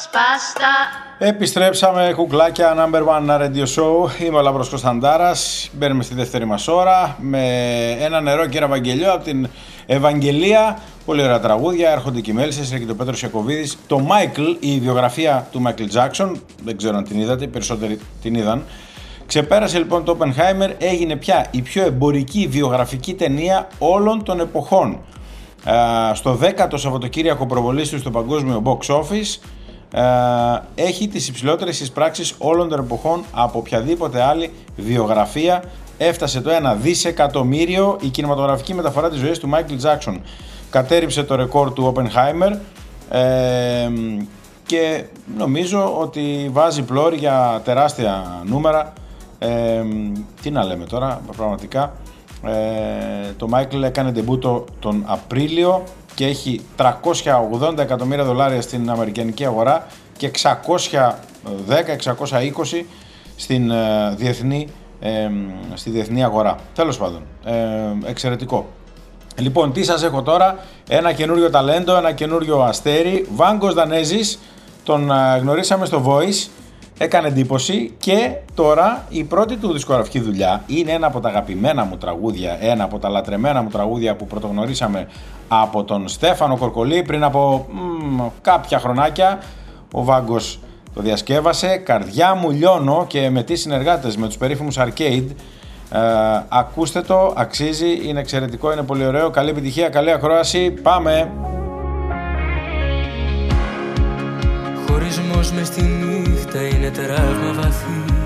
σπάστα. Επιστρέψαμε, κουκλάκια, number one radio show. Είμαι ο Λαμπρός Κωνσταντάρας. Μπαίνουμε στη δεύτερη μας ώρα με ένα νερό και ένα Ευαγγελίο από την Ευαγγελία. Πολύ ωραία τραγούδια. Έρχονται και οι Μέλισσες και το Πέτρος Ιακωβίδης. Το Michael, η βιογραφία του Michael Jackson. Δεν ξέρω αν την είδατε, οι περισσότεροι την είδαν. Ξεπέρασε λοιπόν το Oppenheimer, έγινε πια η πιο εμπορική βιογραφική ταινία όλων των εποχών. Στο 10ο Σαββατοκύριακο προβολής του στο παγκόσμιο box office, έχει τις υψηλότερες εισπράξεις όλων των εποχών από οποιαδήποτε άλλη βιογραφία. Έφτασε το 1 δισεκατομμύριο. Η κινηματογραφική μεταφορά της ζωής του Michael Jackson κατέρριψε το ρεκόρ του Oppenheimer και νομίζω ότι βάζει πλώρη για τεράστια νούμερα. Τι να λέμε τώρα, πραγματικά. Το Michael έκανε ντεμπούτο τον Απρίλιο και έχει $380 εκατομμύρια στην αμερικανική αγορά και 610-620 στη διεθνή αγορά. Τέλος πάντων, εξαιρετικό. Λοιπόν, τι σας έχω τώρα? Ένα καινούριο ταλέντο, ένα καινούριο αστέρι. Βάγκος Δανέζης, τον γνωρίσαμε στο Voice, έκανε εντύπωση και τώρα η πρώτη του δισκογραφική δουλειά είναι ένα από τα αγαπημένα μου τραγούδια, ένα από τα λατρεμένα μου τραγούδια που πρωτογνωρίσαμε από τον Στέφανο Κορκολί πριν από κάποια χρονάκια. Ο Βάγκος το διασκεύασε, «Καρδιά μου λιώνω», και με τις συνεργάτες, με τους περίφημους Arcade. Ακούστε το, αξίζει, είναι εξαιρετικό, είναι πολύ ωραίο. Καλή επιτυχία, καλή ακρόαση, πάμε! Χωρισμός μες στη νύχτα είναι τραύμα βαθύ.